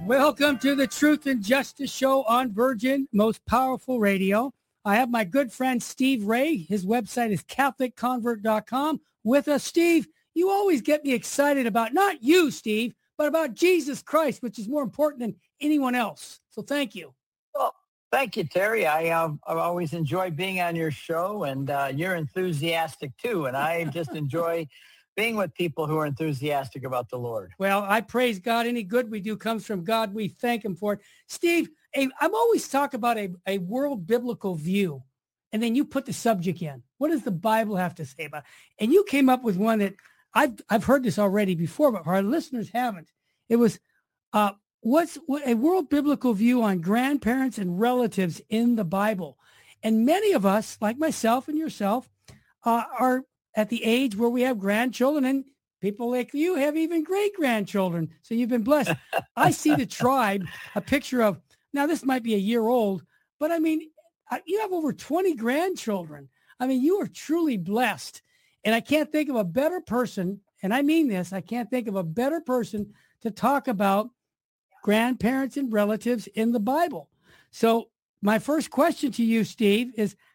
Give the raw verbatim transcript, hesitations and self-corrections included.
Welcome to the Truth and Justice Show on Virgin, most powerful radio. I have my good friend Steve Ray. His website is Catholic Convert dot com. With us, Steve, you always get me excited about, not you, Steve, but about Jesus Christ, which is more important than anyone else. So thank you. Well, thank you, Terry. I uh, I always enjoy being on your show, and uh, you're enthusiastic too. And I just enjoy being with people who are enthusiastic about the Lord. Well, I praise God. Any good we do comes from God. We thank him for it. Steve, a, I'm always talk about a, a world biblical view, and then you put the subject in. What does the Bible have to say about it? And you came up with one that I've, I've heard this already before, but our listeners haven't. It was, uh, what's what, a world biblical view on grandparents and relatives in the Bible. And many of us, like myself and yourself, uh, are at the age where we have grandchildren, and people like you have even great-grandchildren. So you've been blessed. I see the tribe, a picture of, now this might be a year old, but I mean, you have over twenty grandchildren. I mean, you are truly blessed. And I can't think of a better person, and I mean this, I can't think of a better person to talk about grandparents and relatives in the Bible. So my first question to you, Steve, is